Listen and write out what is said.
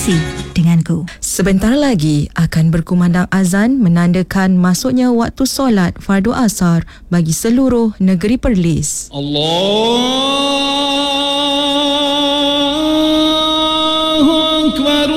Bersih denganku. Sebentar lagi akan berkumandang azan menandakan masuknya waktu solat fardu asar bagi seluruh negeri Perlis. Allahu Akbar.